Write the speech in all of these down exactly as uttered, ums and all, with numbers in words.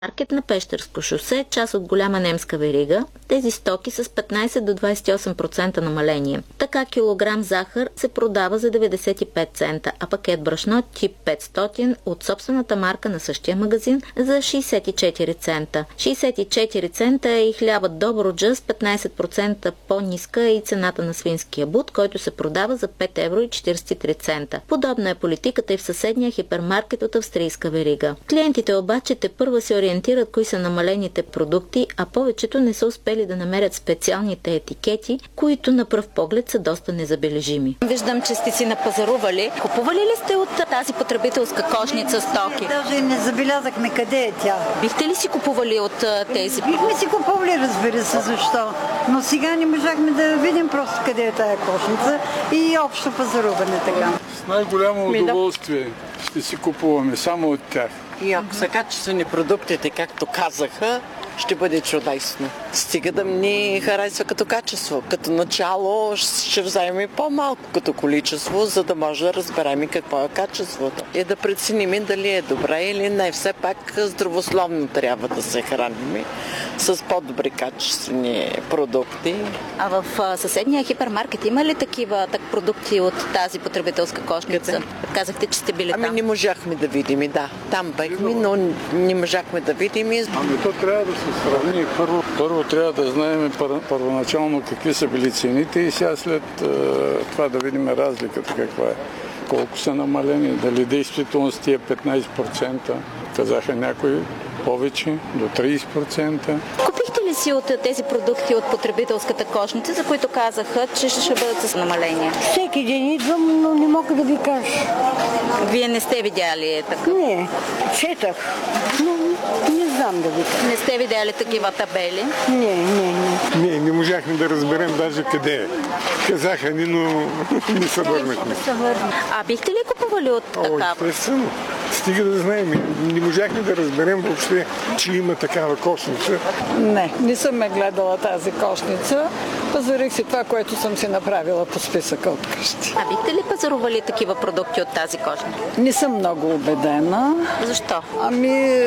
Маркет на Пещерско шосе, част от голяма немска верига, тези стоки са с петнайсет до двайсет и осем процента намаление. Така килограм захар се продава за деветдесет и пет цента, а пакет брашно тип петстотин от собствената марка на същия магазин за шейсет и четири цента. шейсет и четири цента е и хлябът Добруджа, с петнайсет процента по-ниска е и цената на свинския бут, който се продава за пет евро и четирийсет и три цента. Подобна е политиката и в съседния хипермаркет от австрийска верига. Клиентите обаче тепърва се ориентират кои са намалените продукти, а повечето не са успели да намерят специалните етикети, които на пръв поглед са доста незабележими. Виждам, че сте си напазарували. Купували ли сте от тази потребителска кошница стоки? Даже не забелязахме къде е тя. Бихте ли си купували от тези? Бихме си купували, разбира се, защо. Но сега не можахме да видим просто къде е тая кошница и общо пазаруване така. С най-голямо удоволствие ще си купуваме само от тях. И ако са качествени продуктите, както казаха, ще бъде чудесно. Стига да ни харесва като качество. Като начало ще вземем по-малко като количество, за да може да разберем какво е качеството. И да преценим дали е добре или не. Все пак здравословно трябва да се храним с по-добри качествени продукти. А в съседния хипермаркет има ли такива так продукти от тази потребителска кошница? Къде? Казахте, че сте били ами, там. Ами не можахме да видим, да. Там бехме, но не можахме да видим. Ами то трябва да се сравни. Първо, първо трябва да знаем първоначално какви са били цените и сега след е, това да видим разликата каква е. Колко са намалени, дали действително с тия петнайсет процента, казаха някои повече, до трийсет процента. Купихте ли си от тези продукти от потребителската кошница, за които казаха, че ще бъдат с намаление? Всеки ден идвам, но не мога да ви кажа. Вие не сте видяли така? Не, четах, но не знам да ви кажа. Не сте видяли такива табели? Не, не, не. Не, не можахме да разберем даже къде е. Казаха ни, но не се върнахме. А бихте ли купували от такава? О, естествено. Стига да знаем. Не можахме да разберем въобще, че има такава кошница. Не, не съм ме гледала тази кошница. Пазарих си това, което съм си направила по списъка от къщи. А бихте ли пазарували такива продукти от тази кошница? Не съм много убедена. Защо? Ами,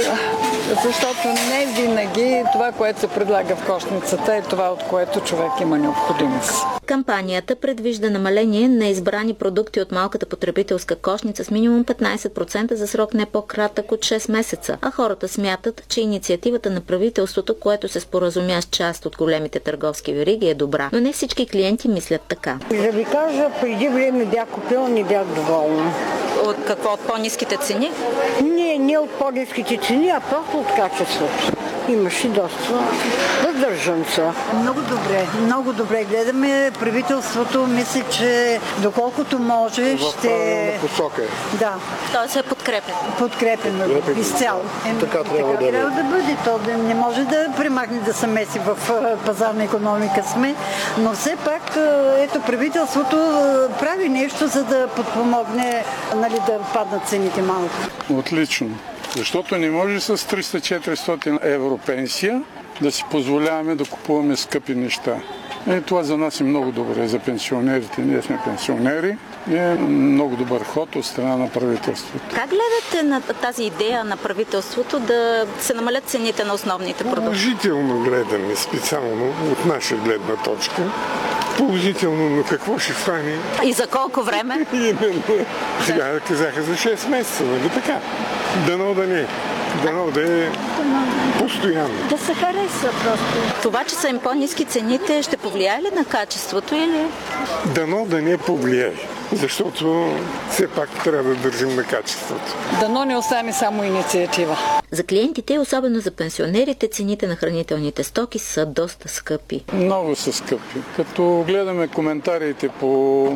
защото не винаги това, което се предлага в кошницата, е това, от което човек има необходимост. Кампанията предвижда намаление на избрани продукти от малката потребителска кошница с минимум петнайсет процента за срок не по-кратък от шест месеца, а хората смятат, че инициативата на правителството, което се споразумя с част от големите търговски вериги, е добра. Но не всички клиенти мислят така. Да ви кажа, преди време бях купила, не бях доволна. От какво? От по-ниските цени? Не, не от по-ниските цени, а просто от качеството. Имаше доста въздържанца. Много добре, много добре. Гледаме правителството, мисля, че доколкото може ще... В посока е. Да. Той се подкрепя. Подкрепено изцяло. Е, така трябва, така да, трябва да бъде. То да не може да примахне да се меси в пазарна икономика сме, но все пак ето правителството прави нещо, за да подпомогне, нали, да паднат цените малко. Отлично. Защото не може с триста-четиристотин евро пенсия да си позволяваме да купуваме скъпи неща. И това за нас е много добре, за пенсионерите. Ние сме пенсионери и е много добър ход от страна на правителството. Как гледате на тази идея на правителството да се намалят цените на основните продукти? Положително гледаме, специално от наша гледна точка. Положително, но какво ще стане? И за колко време? Именно. Сега казаха за шест месеца, нали така? Дано да не. Дано да е постоянно. Да се хареса просто. Това, че са им по-ниски цените, ще повлияе ли на качеството или? Дано да не повлияе, защото все пак трябва да държим на качеството. Дано не остане само инициатива. За клиентите, особено за пенсионерите, цените на хранителните стоки са доста скъпи. Много са скъпи. Като гледаме коментарите по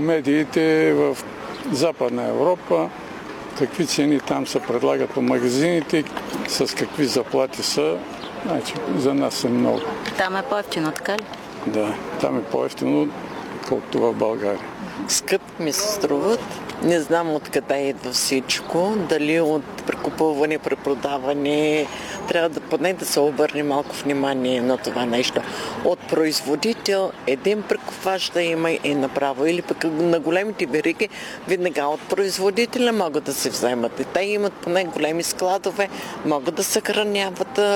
медиите в Западна Европа, какви цени там се предлагат по магазините, с какви заплати са, значи за нас са много. Там е по-евтино, така ли? Да, там е по-евтино, колкото в България. Скъп ми се струват. Не знам откъде идва всичко. Дали от прекупуване, препродаване. Трябва да поне да се обърне малко внимание на това нещо. От производител един прекупвач да има и направо. Или пък на големите вериги веднага от производителя могат да се вземат. И те имат поне големи складове, могат да съхраняват